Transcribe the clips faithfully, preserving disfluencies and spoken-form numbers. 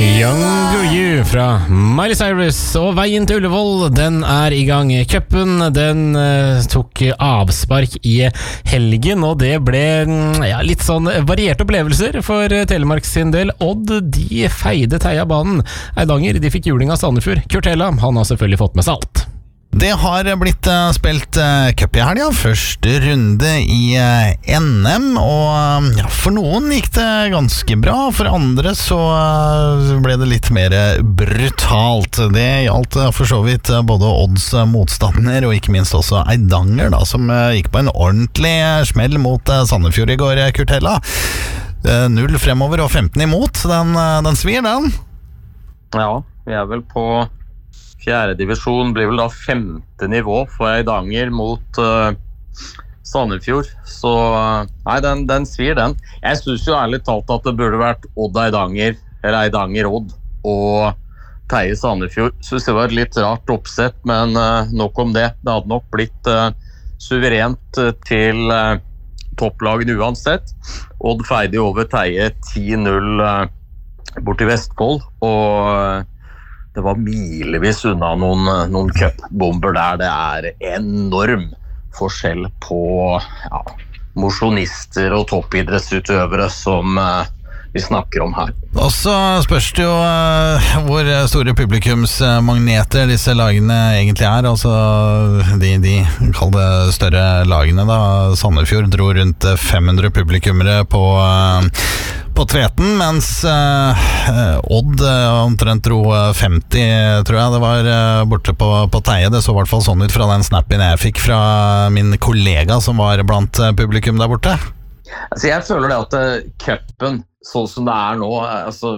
Younger You fra Miley Cyrus. Og veien til Ullevål, den er i gang. Cupen, den uh, tok avspark i helgen, og det ble ja, litt sånn varierte opplevelser for Telemark sin del. Odd, de feide Teia banen. Eidanger, de fikk juling av Sandefjord. Kurt Hella, han har selvfølgelig fått med seg alt. Det har blitt uh, spilt uh, cup i helga, første runde i uh, N M, og uh, ja, for noen gikk det ganske bra, for andre så uh, ble det litt mer brutalt. Det gjaldt uh, for så vidt uh, både Odds uh, motstander og ikke minst også Eidanger, da, som uh, gikk på en ordentlig uh, smell mot uh, Sandefjord i går, uh, Kurt Hella. Uh, null fremover og femten imot, den, uh, den svir den. Ja, vi er vel på fjerde divisjon, blir vel da femte nivå for Eidanger mot uh, Sandefjord. Så uh, nei, den, den svir den. Jeg synes jo ærlig talt at det burde vært Odd Eidanger, eller Eidanger Odd, og Teie Sandefjord. Synes det var et litt rart oppsett, men uh, nok om det. Det hadde nok blitt uh, suverent uh, til uh, topplagen uansett. Odd feide over Teie ti null uh, bort i Vestfold, og uh, det var milevis unna noen, noen cupbomber der. Det er enorm forskjell på ja, mosjonister og toppidrettsutøvere som uh, vi snakker om her. Og så spørs det jo uh, hvor store publikumsmagneter disse lagene egentlig er. Altså de, de kall det større lagene da. Sandefjord dro rundt fem hundre publikummere på uh, på Tveten, mens uh, Odd uh, omtrent dro femti, tror jeg det var, uh, borte på, på Teie. Det så i hvert fall sånn ut fra den snappen jeg fikk fra min kollega som var blant uh, publikum der borte. Altså, jeg føler det at uh, cupen, sånn som det er nå, altså,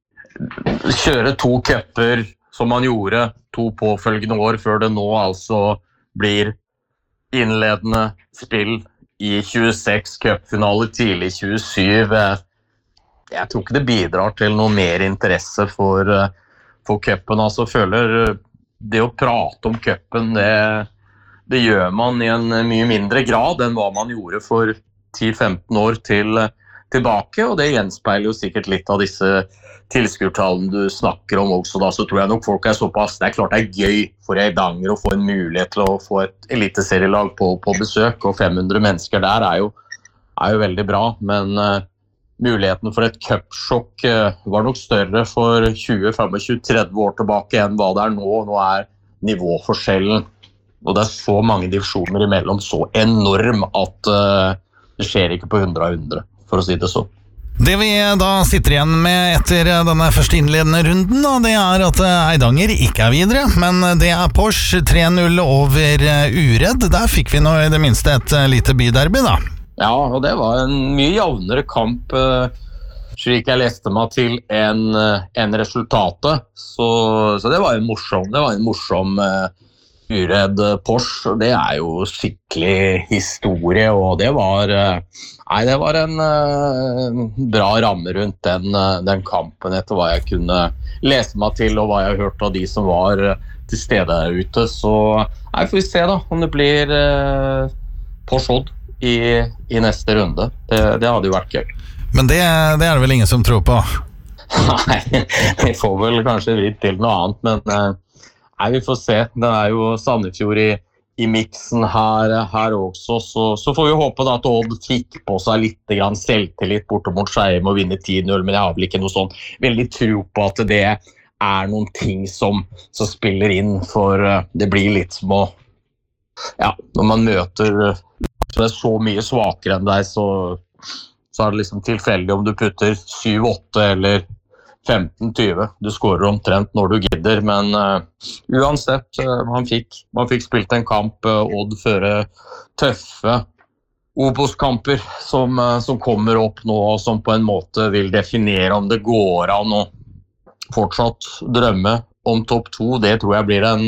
kjøre to cuper som man gjorde to påfølgende år før det nå altså blir innledende spill i tjueseks, cupfinale tidlig i tjuesyv. Uh, Jeg tror ikke det bidrar til noe mer interesse for, for cupen. Altså, føler det å prate om cupen, det, det gjør man i en mye mindre grad enn hva man gjorde for ti femten år til, tilbake, og det gjenspeiler jo sikkert litt av disse tilskuertallene du snakker om også. Da, så tror jeg nok folk er såpass, det er klart det er gøy for Eidanger å få en mulighet til å få et eliteserielag på, på besøk, og fem hundre mennesker der er jo, er jo veldig bra, men muligheten for et cupsjokk var nok større for tjue, tjuefem, tretti år tilbake enn hva det er nå. Nå er nivåforskjellen, og det er så mange divisjoner imellom, så enorm at uh, det skjer ikke på hundre av hundre, for å si det så. Det vi da sitter igjen med etter denne første innledende runden, da, det er at Eidanger ikke er videre, men det er Porsche tre null over Uredd. Der fikk vi nå i det minste et lite byderby da. Ja, og det var en mye jevnere kamp, uh, slik jeg leste meg til, enn uh, en resultatet. Så, så det var en morsom, det var en morsom uh, Uredd Porsche. Det er jo skikkelig historie, og det var, uh, nei, det var en uh, bra ramme rundt den, uh, den kampen etter hva jeg kunne lese meg til, og hva jeg har hørt av de som var uh, til stede der ute. Så nei, får vi se da, om det blir uh, Porsche Odd. I, i neste runde. Det, det hadde jo vært gøy. Men det, det er det vel ingen som tror på? Nei, vi får vel kanskje vridd til noe annet, men nei, vi får se. Det er jo Sandefjord i, i miksen her, her også, så, så får vi håpe da at Odd fikk på seg litt grann selvtillit borte mot Skeim og vinne ti null, men jeg har vel ikke noe sånn veldig tro på at det er noen ting som, som spiller inn, for det blir litt som å ja, når man møter så det er så mye svakere enn deg, så, så er det liksom tilfeldig om du putter syv åtte eller femten tyve. Du skårer omtrent når du gidder, men uh, uansett, uh, man, fikk, man fikk spilt en kamp, uh, Odd føre tøffe Obos-kamper som, uh, som kommer opp nå, og som på en måte vil definere om det går an å fortsatt drømme om topp to. Det tror jeg blir en